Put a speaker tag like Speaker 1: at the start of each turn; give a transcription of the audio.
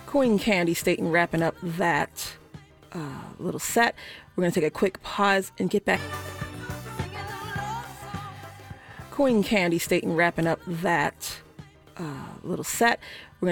Speaker 1: Queen Candy Staten wrapping up that little set. We're going to take a quick pause and get back. Queen Candy Staten wrapping up that little set.